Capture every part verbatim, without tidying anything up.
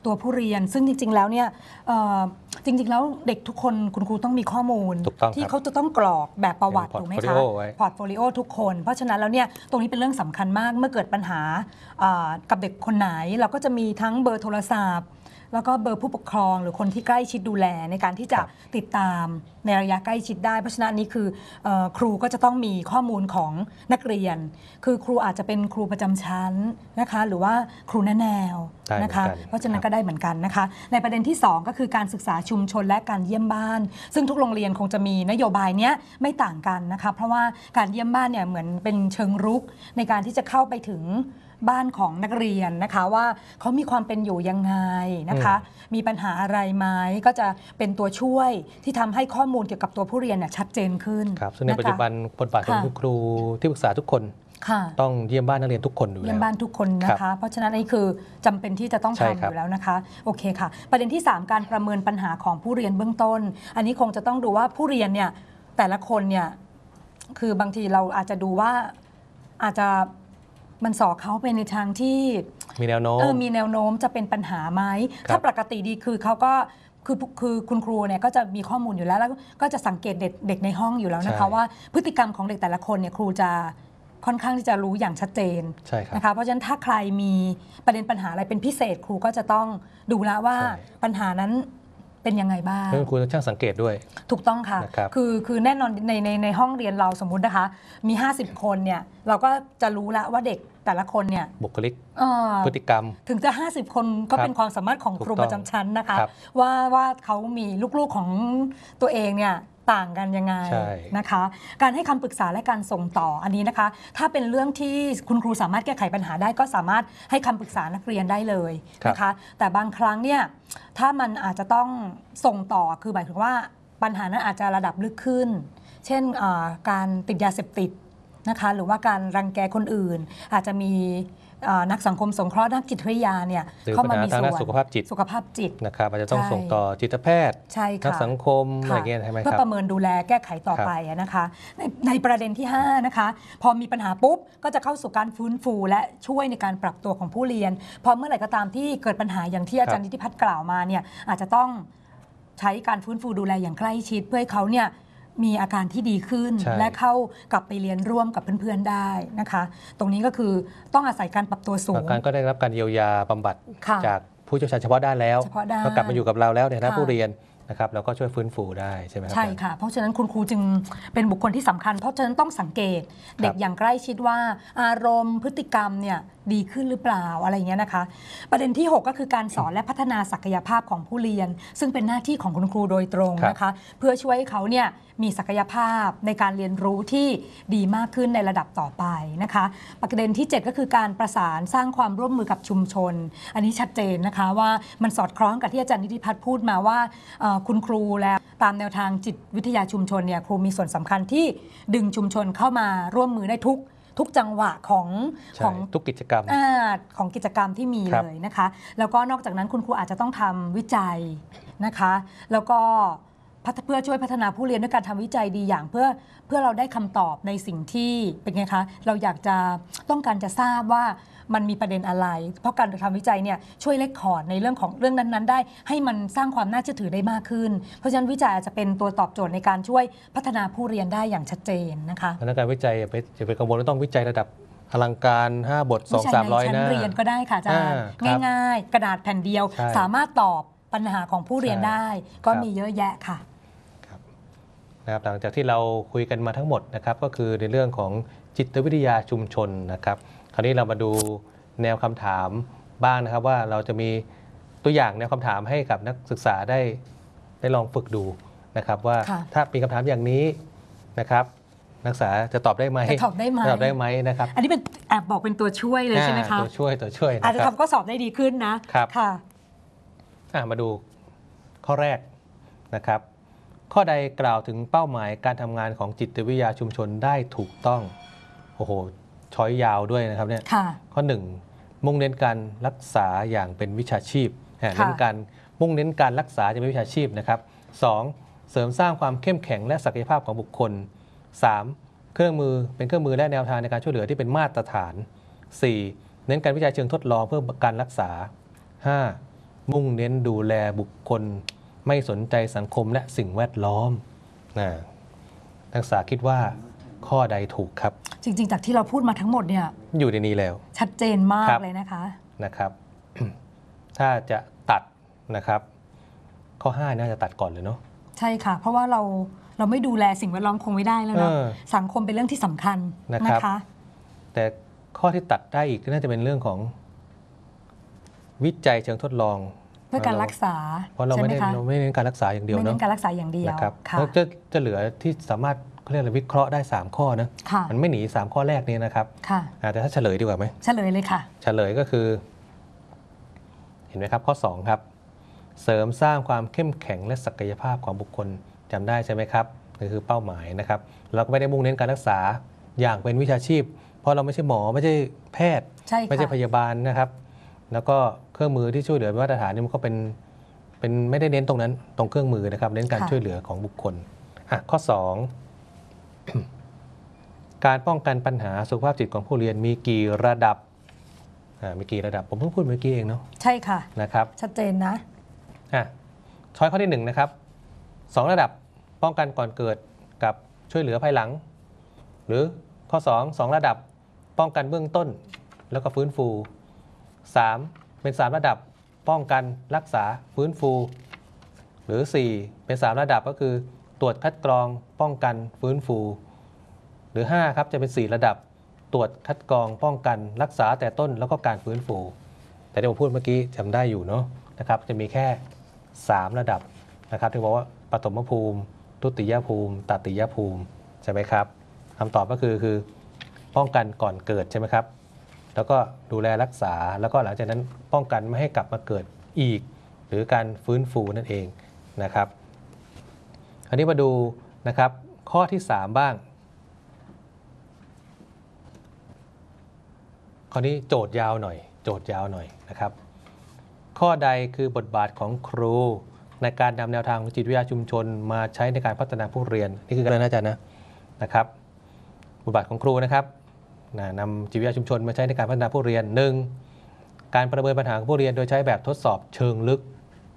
ตัวผู้เรียนซึ่งจริงๆแล้วเนี่ยจริงๆแล้วเด็กทุกคนคุณครูต้องมีข้อมูลที่เขาจะต้องกรอกแบบประวัติถูกไหมคะพอร์ตโฟลิโอทุกคนเพราะฉะนั้นแล้วเนี่ยตรงนี้เป็นเรื่องสำคัญมากเมื่อเกิดปัญหากับเด็กคนไหนเราก็จะมีทั้งเบอร์โทรศัพท์แล้วก็เบอร์ผู้ปกครองหรือคนที่ใกล้ชิดดูแลในการที่จะติดตามในระยะใกล้ชิดได้เพราะฉะนั้นนี้คือครูก็จะต้องมีข้อมูลของนักเรียนคือครูอาจจะเป็นครูประจำชั้นนะคะหรือว่าครูแนะแนวนะคะเพราะฉะนั้นก็ได้เหมือนกันนะคะในประเด็นที่สองก็คือการศึกษาชุมชนและการเยี่ยมบ้านซึ่งทุกโรงเรียนคงจะมีนโยบายนี้ไม่ต่างกันนะคะเพราะว่าการเยี่ยมบ้านเนี่ยเหมือนเป็นเชิงรุกในการที่จะเข้าไปถึงบ้านของนักเรียนนะคะว่าเขามีความเป็นอยู่ยังไงนะคะมีปัญหาอะไรไหมก็จะเป็นตัวช่วยที่ทำให้ข้อมูลเกี่ยวกับตัวผู้เรียนเนี่ยชัดเจนขึ้นครับซึ่งในปัจจุบันบทบาทของครูที่ปรึกษาทุกคนต้องเยี่ยมบ้านนักเรียนทุกคนอยู่แล้วเยี่ยมบ้านทุกคนนะคะเพราะฉะนั้นนี่คือจำเป็นที่จะต้องทำอยู่แล้วนะคะโอเคค่ะประเด็นที่สามการประเมินปัญหาของผู้เรียนเบื้องต้นอันนี้คงจะต้องดูว่าผู้เรียนเนี่ยแต่ละคนเนี่ยคือบางทีเราอาจจะดูว่าอาจจะมันสอเขาไปในทางที่มีแนวโน้มเออมีแนวโน้มจะเป็นปัญหาไหมถ้าปกติดีคือเขาก็คือคือคุณครูเนี่ยก็จะมีข้อมูลอยู่แล้วแล้วก็จะสังเกตเด็กเด็กในห้องอยู่แล้วนะคะว่าพฤติกรรมของเด็กแต่ละคนเนี่ยครูจะค่อนข้างที่จะรู้อย่างชัดเจนนะคะเพราะฉะนั้นถ้าใครมีประเด็นปัญหาอะไรเป็นพิเศษครูก็จะต้องดูแล้วว่าปัญหานั้นเป็นยังไงบ้างครูต้องช่างสังเกตด้วยถูกต้องค่ะคือคือแน่นอนในในในห้องเรียนเราสมมุตินะคะมีห้าสิบคนเนี่ยเราก็จะรู้แล้วว่าเด็กแต่ละคนเนี่ยบุคลิกพฤติกรรมถึงจะห้าสิบคนก็เป็นความสามารถของครูประจำชั้นนะคะว่าว่าเขามีลูกๆของตัวเองเนี่ยต่างกันยังไงนะคะการให้คำปรึกษาและการส่งต่ออันนี้นะคะถ้าเป็นเรื่องที่คุณครูสามารถแก้ไขปัญหาได้ก็สามารถให้คำปรึกษานักเรียนได้เลยนะคะแต่บางครั้งเนี่ยถ้ามันอาจจะต้องส่งต่อคือหมายถึงว่าปัญหานั้นอาจจะระดับลึกขึ้นเช่นการติดยาเสพติดนะคะหรือว่าการรังแกคนอื่นอาจจะมีนักสังคมสงเคราะห์นักจิตวิทยาเนี่ยเข้ามามีส่วนสุขภาพจิตสุขภาพจิตนะครับอาจจะต้องส่งต่อจิตแพทย์นักสังคมอะไรเงี้ยใช่ไหมครับเพื่อประเมินดูแลแก้ไขต่อไปนะคะในในประเด็นที่ห้านะคะพอมีปัญหาปุ๊บก็จะเข้าสู่การฟื้นฟูและช่วยในการปรับตัวของผู้เรียนพอเมื่อไหร่ก็ตามที่เกิดปัญหาอย่างที่อาจารย์นิติพัฒน์กล่าวมาเนี่ยอาจจะต้องใช้การฟื้นฟูดูแลอย่างใกล้ชิดเพื่อให้เขาเนี่ยมีอาการที่ดีขึ้นและเข้ากลับไปเรียนร่วมกับเพื่อนๆได้นะคะตรงนี้ก็คือต้องอาศัยการปรับตัวสูงการก็ได้รับการเยียวยาบำบัดจากผู้เชี่ยวชาญเฉพาะด้านแล้วก็กลับมาอยู่กับเราแล้วในฐานะผู้เรียนนะครับแล้วก็ช่วยฟื้นฟูได้ใช่ไหมครับใช่ค่ะเพราะฉะนั้นคุณครูจึงเป็นบุคคลที่สำคัญเพราะฉะนั้นต้องสังเกตเด็กอย่างใกล้ชิดว่าอารมณ์พฤติกรรมเนี่ยดีขึ้นหรือเปล่าอะไรอย่างเงี้ยนะคะประเด็นที่หกก็คือการสอนและพัฒนาศักยภาพของผู้เรียนซึ่งเป็นหน้าที่ของคุณครูโดยตรงนะคะเพื่อช่วยให้เขาเนี่ยมีศักยภาพในการเรียนรู้ที่ดีมากขึ้นในระดับต่อไปนะคะประเด็นที่เจ็ดก็คือการประสานสร้างความร่วมมือกับชุมชนอันนี้ชัดเจนนะคะว่ามันสอดคล้องกับที่อาจารย์นิติพัฒน์พูดมาว่าคุณครูและตามแนวทางจิตวิทยาชุมชนเนี่ยครูมีส่วนสำคัญที่ดึงชุมชนเข้ามาร่วมมือได้ทุกทุกจังหวะของของทุกกิจกรรมของกิจกรรมที่มีเลยนะคะแล้วก็นอกจากนั้นคุณครูอาจจะต้องทำวิจัยนะคะแล้วก็เพื่อช่วยพัฒนาผู้เรียนด้วยการทำวิจัยดีอย่างเพื่อเพื่อเราได้คำตอบในสิ่งที่เป็นไงคะเราอยากจะต้องการจะทราบว่ามันมีประเด็นอะไรเพราะการทำวิจัยเนี่ยช่วยเลคคอร์ดในเรื่องของเรื่องนั้นๆได้ให้มันสร้างความน่าเชื่อถือได้มากขึ้นเพราะฉะนั้นวิจัยอาจจะเป็นตัวตอบโจทย์ในการช่วยพัฒนาผู้เรียนได้อย่างชัดเจนนะคะพนักงานวิจัยอย่าไปกังวลว่าต้องวิจัยระดับอลังการห้าบท สองถึงสามร้อย หน้าเรียนก็ได้ค่ะอาจารย์ง่ายๆกระดาษแผ่นเดียวสามารถตอบปัญหาของผู้เรียนได้ก็มีเยอะแยะค่ะนะครับหลังจากที่เราคุยกันมาทั้งหมดนะครับก็คือในเรื่องของจิตวิทยาชุมชนนะครับคราวนี้เรามาดูแนวคำถามบ้างนะครับว่าเราจะมีตัวอย่างแนวคำถามให้กับนักศึกษาได้ได้ลองฝึกดูนะครับว่าถ้ามีคำถามอย่างนี้นะครับนักศึกษาจะตอบได้ไหมตอบได้ไหมตอบได้ไหมนะครับอันนี้เป็นแอบบอกเป็นตัวช่วยเลยใช่ไหมคะตัวช่วยตัวช่วยอาจจะทำข้อสอบได้ดีขึ้นนะครับค่ะมาดูข้อแรกนะครับข้อใดกล่าวถึงเป้าหมายการทำงานของจิตวิทยาชุมชนได้ถูกต้องโอ้โหช้อยยาวด้วยนะครับเนี่ยข้อหนึ่งมุ่งเน้นการรักษาอย่างเป็นวิชาชีพเน้นการมุ่งเน้นการรักษาอย่างเป็นวิชาชีพนะครับสองเสริมสร้างความเข้มแข็งและศักยภาพของบุคคลสามเครื่องมือเป็นเครื่องมือและแนวทางในการช่วยเหลือที่เป็นมาตรฐานสี่เน้นการวิจัยเชิงทดลองเพื่อการรักษาห้ามุ่งเน้นดูแลบุคคลไม่สนใจสังคมและสิ่งแวดล้อมนะนักศึกษาคิดว่าข้อใดถูกครับจริงๆจากที่เราพูดมาทั้งหมดเนี่ยอยู่ในนี้แล้วชัดเจนมากเลยนะคะนะครับ ถ้าจะตัดนะครับข้อห้าน่าจะตัดก่อนเลยเนาะใช่ค่ะเพราะว่าเราเราไม่ดูแลสิ่งแวดล้อมคงไม่ได้แล้วเนาะสังคมเป็นเรื่องที่สำคัญนะคะแต่ข้อที่ตัดได้อีกน่าจะเป็นเรื่องของวิจัยเชิงทดลองเพื่อการรักษาเพราะเราไม่ได้เราไม่เน้นการรักษาอย่างเดียวเนาะไม่เน้นการรักษาอย่างเดียวนะครับแล้วจะจะเหลือที่สามารถเขาเรียกอะไรวิเคราะห์ได้สามข้อนะมันไม่หนีสามข้อแรกนี้นะครับแต่ถ้าเฉลยดีกว่าไหมเฉลยเลยค่ะเฉลยก็คือเห็นไหมครับข้อสองครับเสริมสร้างความเข้มแข็งและศักยภาพของบุคคลจำได้ใช่ไหมครับนี่คือเป้าหมายนะครับเราก็ไม่ได้มุ่งเน้นการรักษาอย่างเป็นวิชาชีพเพราะเราไม่ใช่หมอไม่ใช่แพทย์ไม่ใช่พยาบาลนะครับแล้วก็เครื่องมือที่ช่วยเหลือมาตรฐานนี่มันก็เป็นเป็นไม่ได้เน้นตรงนั้นตรงเครื่องมือนะครับเน้นการช่วยเหลือของบุคคลอ่ะข้อสอง การป้องกันปัญหาสุขภาพจิตของผู้เรียนมีกี่ระดับอ่ามีกี่ระดับผมเพิ่งพูดเมื่อกี้เองเนาะใช่ค่ะนะครับชัดเจนนะอ่ะช้อยข้อที่หนึ่งนะครับสองระดับป้องกันก่อนเกิดกับช่วยเหลือภายหลังหรือข้อสอง สองระดับป้องกันเบื้องต้นแล้วก็ฟื้นฟูสามเป็นสามระดับป้องกันรักษาฟื้นฟูหรือสี่เป็นสามระดับก็คือตรวจคัดกรองป้องกันฟื้นฟูหรือห้าครับจะเป็นสี่ระดับตรวจคัดกรองป้องกันรักษาแต่ต้นแล้วก็การฟื้นฟูแต่ที่ผมพูดเมื่อกี้จำได้อยู่เนาะนะครับจะมีแค่สามระดับนะครับที่บอกว่าปฐมภูมิทุติยภูมิตติยภูมิใช่ไหมครับคำตอบก็คือคือป้องกันก่อนเกิดใช่ไหมครับแล้วก็ดูแลรักษาแล้วก็หลังจากนั้นป้องกันไม่ให้กลับมาเกิดอีกหรือการฟื้นฟูนั่นเองนะครับคราวนี้มาดูนะครับข้อที่สามบ้างข้อนี้โจทย์ยาวหน่อยโจทย์ยาวหน่อยนะครับข้อใดคือบทบาทของครูในการนำแนวทางจิตวิทยาชุมชนมาใช้ในการพัฒนาผู้เรียนนี่คือการนะอาจารย์นะนะครับบทบาทของครูนะครับนำจิตวิทยาชุมชนมาใช้ในการพัฒนาผู้เรียน หนึ่ง การประเมินปัญหาของผู้เรียนโดยใช้แบบทดสอบเชิงลึก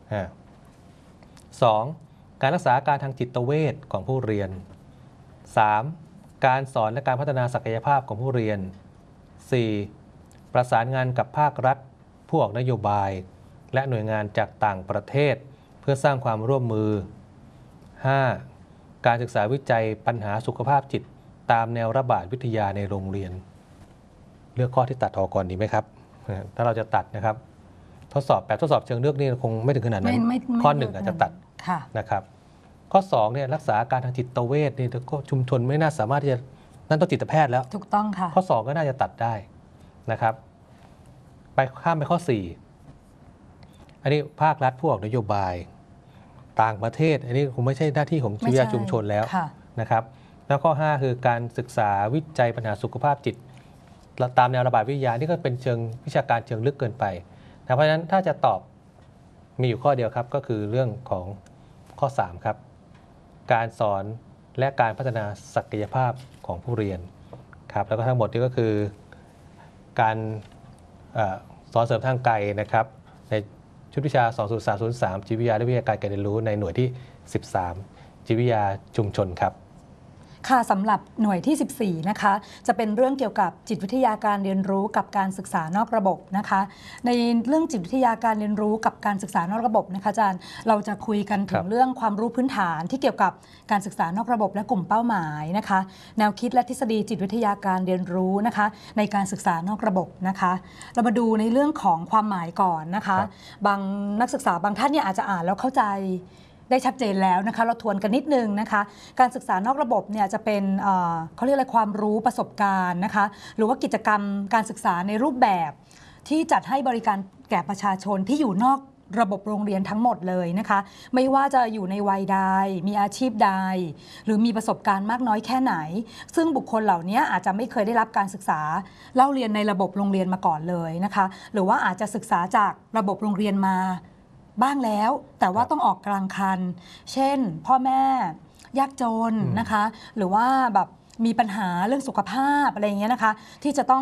สอง การรักษาอาการทางจิตเวชของผู้เรียน สาม การสอนและการพัฒนาศักยภาพของผู้เรียน สี่ ประสานงานกับภาครัฐผู้ออกนโยบายและหน่วยงานจากต่างประเทศเพื่อสร้างความร่วมมือ ห้า การศึกษาวิจัยปัญหาสุขภาพจิตตามแนวระบาดวิทยาในโรงเรียนเลือกข้อที่ตัดออกก่อนดีไหมครับถ้าเราจะตัดนะครับทดสอบแบบทดสอบเชิงเลือกนี่คงไม่ถึงขนาดนั้นข้อหนึ่งอาจจะตัดนะครับข้อสองเนี่ยรักษาอาการทางจิตเวชนี่ก็ชุมชนไม่น่าสามารถที่จะนั่นต้องจิตแพทย์แล้วถูกต้องค่ะข้อสองก็น่าจะตัดได้นะครับไปข้ามไปข้อสี่อันนี้ภาครัฐผู้ออกนโยบายต่างประเทศอันนี้คงไม่ใช่หน้าที่ของจิตวิทยาชุมชนแล้วนะครับแล้วข้อห้าคือการศึกษาวิจัยปัญหาสุขภาพจิตตามแนวระบาดวิทยานี่ก็เป็นเชิงวิชาการเชิงลึกเกินไปนะเพราะฉะนั้นถ้าจะตอบมีอยู่ข้อเดียวครับก็คือเรื่องของข้อสามครับการสอนและการพัฒนาศักยภาพของผู้เรียนครับแล้วก็ทั้งหมดนี้ก็คือการสอนเสริมทางไกลนะครับในชุดวิชา สองศูนย์สามศูนย์สาม จิตวิทยาและวิทยาการการเรียนรู้ในหน่วยที่ สิบสาม จิตวิทยาชุมชนครับค่ะสำหรับหน่วยที่สิบสี่นะคะจะเป็นเรื่องเกี่ยวกับจิตวิทยาการเรียนรู้กับการศึกษานอกระบบนะคะในเรื่องจิตวิทยาการเรียนรู้กับการศึกษานอกระบบนะคะอาจารย์เราจะคุยกันถึงเรื่องความรู้พื้นฐานที่เกี่ยวกับการศึกษานอกระบบและกลุ่มเป้าหมายนะคะแนวคิดและทฤษฎีจิตวิทยาการเรียนรู้นะคะในการศึกษานอกระบบนะคะเรามาดูในเรื่องของความหมายก่อนนะคะบางนักศึกษาบางท่านเนี่ยอาจจะอ่านแล้วเข้าใจได้ชัดเจนแล้วนะคะเราทวนกันนิดนึงนะคะการศึกษานอกระบบเนี่ยจะเป็นเอ่อเขาเรียกอะไรความรู้ประสบการณ์นะคะหรือว่ากิจกรรมการศึกษาในรูปแบบที่จัดให้บริการแก่ประชาชนที่อยู่นอกระบบโรงเรียนทั้งหมดเลยนะคะไม่ว่าจะอยู่ในวัยใดมีอาชีพใดหรือมีประสบการณ์มากน้อยแค่ไหนซึ่งบุคคลเหล่านี้อาจจะไม่เคยได้รับการศึกษาเล่าเรียนในระบบโรงเรียนมาก่อนเลยนะคะหรือว่าอาจจะศึกษาจากระบบโรงเรียนมาบ้างแล้วแต่ว่าต้องออกกลางคันเช่นพ่อแม่ยากจนนะคะหรือว่าแบบมีปัญหาเรื่องสุขภาพอะไรอย่างเงี้ยนะคะที่จะต้อง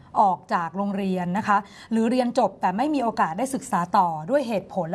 ออกจากโรงเรียนนะคะหรือเรียนจบแต่ไม่มีโอกาสได้ศึกษาต่อด้วยเหตุผล